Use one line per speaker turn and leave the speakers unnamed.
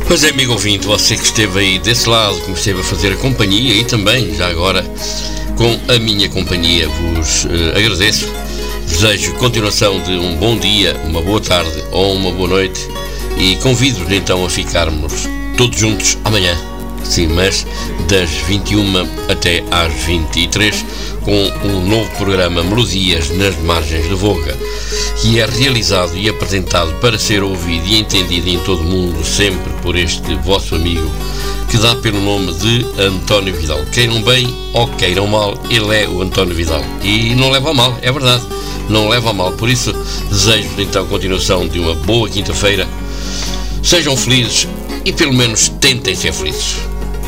Pois é, amigo ouvinte, você que esteve aí desse lado, que me esteve a fazer a companhia e também, já agora, com a minha companhia, vos agradeço. Desejo continuação de um bom dia, uma boa tarde ou uma boa noite e convido-vos então a ficarmos todos juntos amanhã, sim, mas das 21 até às 23, com um novo programa Melodias nas Margens da Voga, que é realizado e apresentado para ser ouvido e entendido em todo o mundo, sempre por este vosso amigo, que dá pelo nome de António Vidal. Queiram bem ou queiram mal, ele é o António Vidal. E não leva a mal, é verdade, não leva a mal. Por isso, desejo-vos então a continuação de uma boa quinta-feira. Sejam felizes e pelo menos tentem ser felizes.